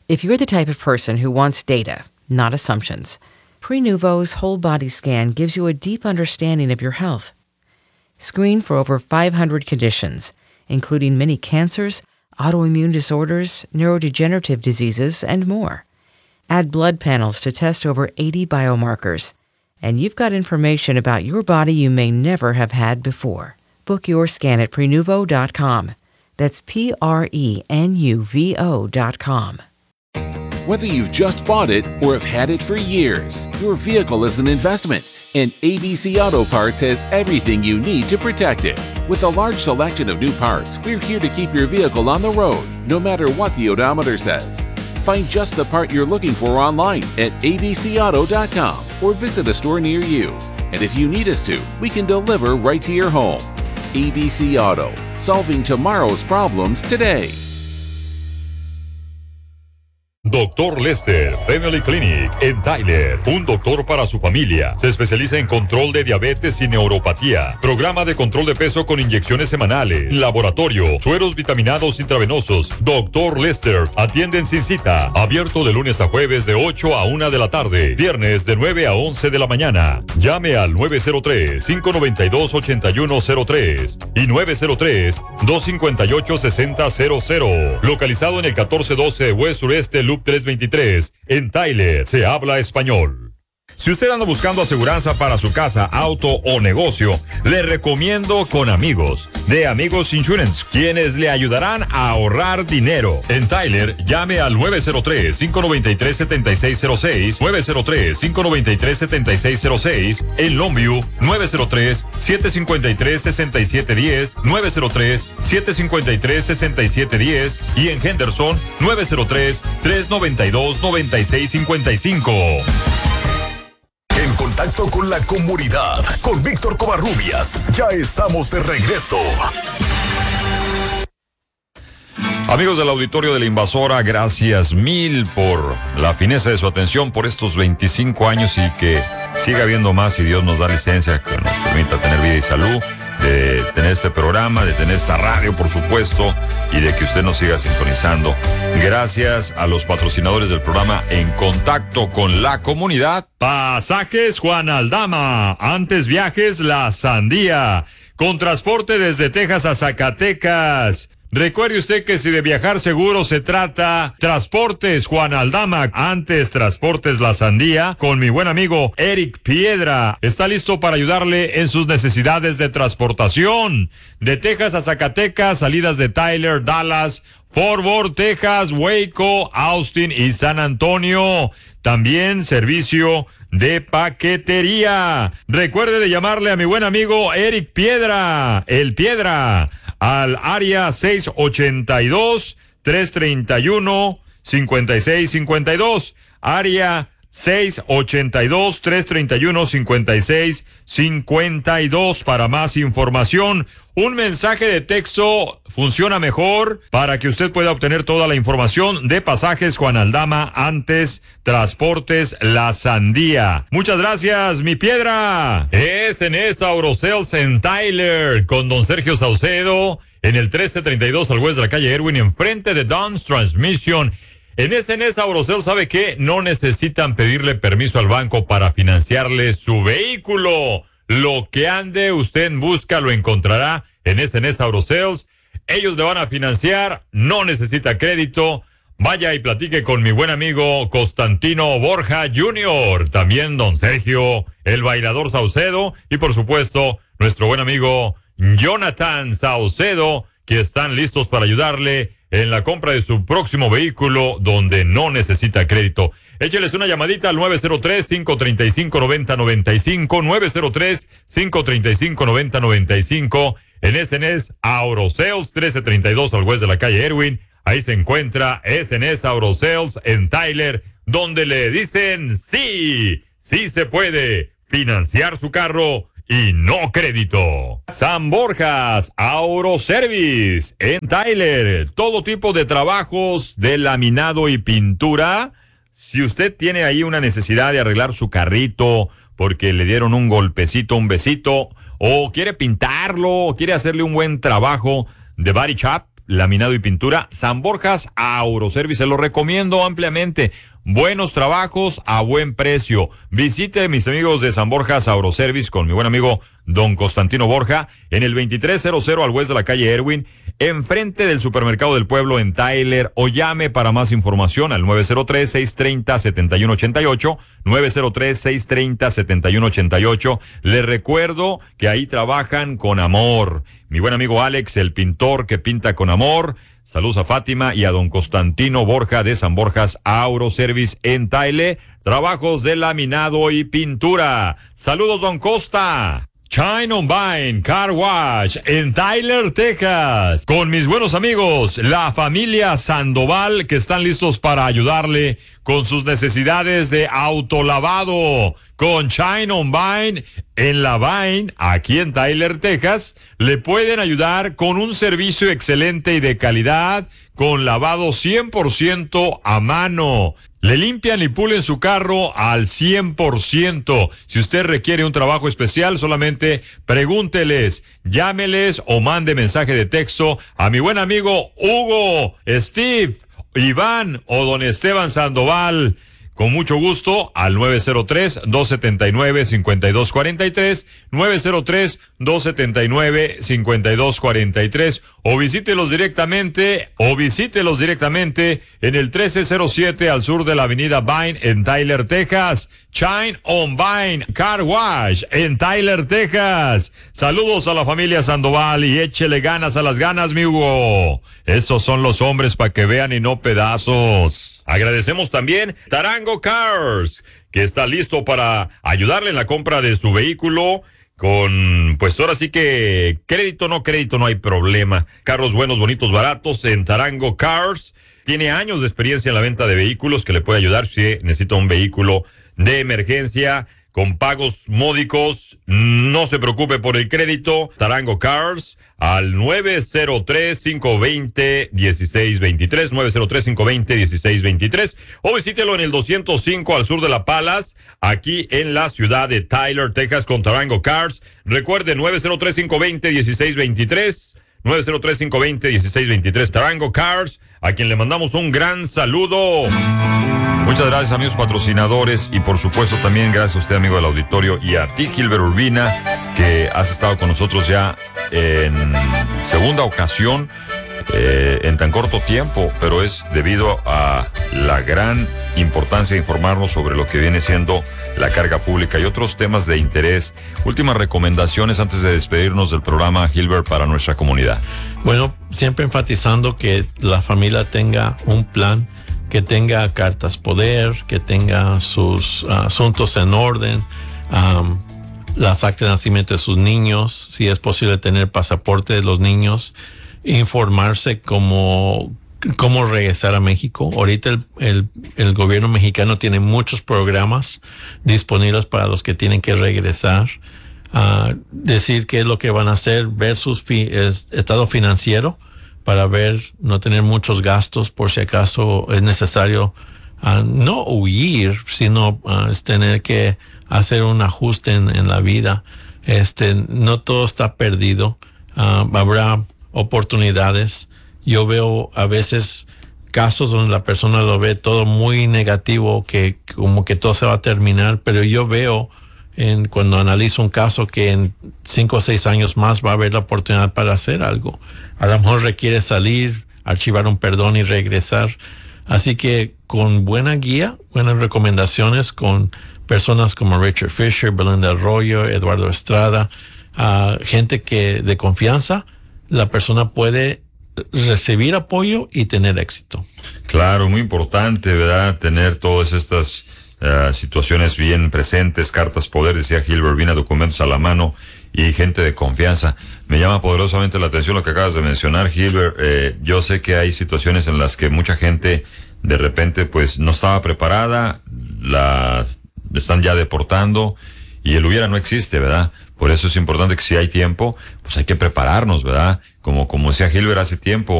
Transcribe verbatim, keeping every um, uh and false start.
If you're the type of person who wants data, not assumptions, Prenuvo's whole body scan gives you a deep understanding of your health. Screen for over five hundred conditions, including many cancers, autoimmune disorders, neurodegenerative diseases, and more. Add blood panels to test over eighty biomarkers, and you've got information about your body you may never have had before. Book your scan at Prenuvo dot com. That's P R E N U V O dot com. Whether you've just bought it or have had it for years, your vehicle is an investment, and A B C Auto Parts has everything you need to protect it. With a large selection of new parts, we're here to keep your vehicle on the road, no matter what the odometer says. Find just the part you're looking for online at A B C auto dot com or visit a store near you. And if you need us to, we can deliver right to your home. A B C Auto, solving tomorrow's problems today. Doctor Lester Family Clinic en Tyler, un doctor para su familia. Se especializa en control de diabetes y neuropatía. Programa de control de peso con inyecciones semanales. Laboratorio, sueros vitaminados intravenosos. Doctor Lester, atienden sin cita. Abierto de lunes a jueves de ocho a una de la tarde. Viernes de nueve a once de la mañana. Llame al nueve cero tres, cinco nueve dos, ocho uno cero tres y nueve cero tres, dos cinco ocho, seis cero cero cero. Localizado en el catorce doce West Sureste Loop trescientos veintitrés, en Tyler, se habla español. Si usted anda buscando aseguranza para su casa, auto o negocio, le recomiendo Con Amigos, de Amigos Insurance, quienes le ayudarán a ahorrar dinero. En Tyler, llame al nueve cero tres, cinco nueve tres, siete seis cero seis, nueve cero tres, cinco nueve tres, siete seis cero seis, en Longview, nueve cero tres, siete cinco tres, seis siete uno cero, nueve cero tres, siete cinco tres, seis siete uno cero y en Henderson, nueve cero tres, tres nueve dos, nueve seis cinco cinco. En contacto con la comunidad, con Víctor Covarrubias. Ya estamos de regreso. Amigos del auditorio de La Invasora, gracias mil por la fineza de su atención por estos veinticinco años y que siga habiendo más si Dios nos da licencia, que nos permita tener vida y salud, de tener este programa, de tener esta radio, por supuesto, y de que usted nos siga sintonizando. Gracias a los patrocinadores del programa En Contacto con la Comunidad. Pasajes Juan Aldama, antes viajes La Sandía, con transporte desde Texas a Zacatecas. Recuerde usted que si de viajar seguro se trata, Transportes Juan Aldama, antes Transportes La Sandía, con mi buen amigo Eric Piedra. Está listo para ayudarle en sus necesidades de transportación. De Texas a Zacatecas, salidas de Tyler, Dallas, Fort Worth, Texas, Waco, Austin y San Antonio. También servicio de paquetería. Recuerde de llamarle a mi buen amigo Eric Piedra, el Piedra, al área seis ocho dos, tres tres uno, cinco seis cinco dos, área seis ocho dos, tres tres uno, cinco seis cinco dos. Para más información, un mensaje de texto funciona mejor para que usted pueda obtener toda la información de Pasajes Juan Aldama, antes Transportes La Sandía. Muchas gracias, mi Piedra. Es en esa Aurosales en Tyler, con don Sergio Saucedo, en el trece treinta y dos al West de la calle Erwin, enfrente de Don's Transmission. En S N S Aurosales, ¿sabe qué? No necesitan pedirle permiso al banco para financiarle su vehículo. Lo que ande usted en busca lo encontrará en S N S Aurosales. Ellos le van a financiar, no necesita crédito. Vaya y platique con mi buen amigo Constantino Borja junior También don Sergio, el bailador Saucedo. Y por supuesto, nuestro buen amigo Jonathan Saucedo, que están listos para ayudarle en la compra de su próximo vehículo donde no necesita crédito. Écheles una llamadita al nueve cero tres, cinco tres cinco, nueve cero nueve cinco, nueve cero tres, cinco tres cinco, nueve cero nueve cinco. En S N S Aurosales, trece treinta y dos al West de la calle Erwin. Ahí se encuentra S N S Aurosales en Tyler, donde le dicen sí, sí se puede financiar su carro y no crédito. San Borjas Auroservice en Tyler, todo tipo de trabajos de laminado y pintura. Si usted tiene ahí una necesidad de arreglar su carrito porque le dieron un golpecito, un besito, o quiere pintarlo, o quiere hacerle un buen trabajo de body shop, laminado y pintura, San Borjas Auroservice, se lo recomiendo ampliamente. Buenos trabajos a buen precio. Visite mis amigos de San Borjas Auroservice con mi buen amigo Don Constantino Borja en el veintitrés cero cero al oeste de la calle Erwin, enfrente del Supermercado del Pueblo en Tyler, o llame para más información al nueve cero tres, seis tres cero, siete uno ocho ocho, nueve cero tres, seis tres cero, siete uno ocho ocho. Les recuerdo que ahí trabajan con amor. Mi buen amigo Alex, el pintor que pinta con amor. Saludos a Fátima y a don Constantino Borja de San Borjas Auroservice en Tyler. Trabajos de laminado y pintura. Saludos, don Costa. Shine on Vine Car Wash en Tyler, Texas, con mis buenos amigos, la familia Sandoval, que están listos para ayudarle con sus necesidades de autolavado. Con Shine on Vine en la Vine, aquí en Tyler, Texas, le pueden ayudar con un servicio excelente y de calidad, con lavado cien por ciento a mano. Le limpian y pulen su carro al cien por ciento. Si usted requiere un trabajo especial, solamente pregúnteles, llámeles o mande mensaje de texto a mi buen amigo Hugo, Steve, Iván o don Esteban Sandoval. Con mucho gusto al nueve cero tres, dos siete nueve, cinco dos cuatro tres, nueve cero tres, dos siete nueve, cinco dos cuatro tres, o visítelos directamente, o visítelos directamente en el trece cero siete al sur de la avenida Vine en Tyler, Texas. Shine on Vine Car Wash en Tyler, Texas. Saludos a la familia Sandoval y échele ganas a las ganas, mi Hugo. Esos son los hombres para que vean y no pedazos. Agradecemos también Tarango Cars, que está listo para ayudarle en la compra de su vehículo con, pues ahora sí que crédito, no crédito, no hay problema. Carros buenos, bonitos, baratos en Tarango Cars. Tiene años de experiencia en la venta de vehículos que le puede ayudar si necesita un vehículo de emergencia con pagos módicos. No se preocupe por el crédito. Tarango Cars al nueve cero tres, cinco dos cero, uno seis dos tres, nueve cero tres, cinco dos cero, uno seis dos tres, o visítelo en el doscientos cinco al sur de La Palas, aquí en la ciudad de Tyler, Texas, con Tarango Cars. Recuerde, nueve cero tres, cinco dos cero, uno seis dos tres, nueve cero tres, cinco dos cero, uno seis dos tres, Tarango Cars, a quien le mandamos un gran saludo. Muchas gracias, amigos patrocinadores, y por supuesto también gracias a usted, amigo del auditorio, y a ti, Gilbert Urbina, que has estado con nosotros ya en segunda ocasión eh, en tan corto tiempo, pero es debido a la gran importancia de informarnos sobre lo que viene siendo la carga pública y otros temas de interés. Últimas recomendaciones antes de despedirnos del programa, Gilbert, para nuestra comunidad. Bueno, siempre enfatizando que la familia tenga un plan, que tenga cartas poder, que tenga sus uh, asuntos en orden, um, las actas de nacimiento de sus niños, si es posible tener pasaporte de los niños, informarse cómo, cómo regresar a México. Ahorita el, el, el gobierno mexicano tiene muchos programas disponibles para los que tienen que regresar. Uh, decir qué es lo que van a hacer, ver su fi- estado financiero, para ver, no tener muchos gastos por si acaso es necesario uh, no huir, sino uh, es tener que hacer un ajuste en, en la vida. Este, no todo está perdido, uh, habrá oportunidades. Yo veo a veces casos donde la persona lo ve todo muy negativo, que como que todo se va a terminar, pero yo veo en, cuando analizo un caso que en cinco o seis años más va a haber la oportunidad para hacer algo. A lo mejor requiere salir, archivar un perdón y regresar. Así que con buena guía, buenas recomendaciones, con personas como Richard Fisher, Belinda Arroyo, Eduardo Estrada, uh, gente que de confianza, la persona puede recibir apoyo y tener éxito. Claro, muy importante, ¿verdad? Tener todas estas uh, situaciones bien presentes, cartas poder, decía Gilbert Urbina, documentos a la mano y gente de confianza. Me llama poderosamente la atención lo que acabas de mencionar, Gilbert. Eh, yo sé que hay situaciones en las que mucha gente de repente pues no estaba preparada, la están ya deportando y el hubiera no existe, ¿verdad? Por eso es importante que si hay tiempo, pues hay que prepararnos, ¿verdad? Como, como decía Gilbert hace tiempo,